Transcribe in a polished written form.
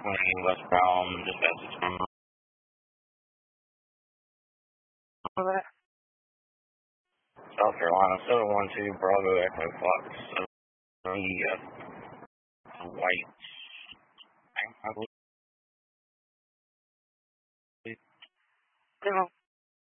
20 West Brown, dispatch from South Carolina, 712 Bravo Echo Fox, white, I believe.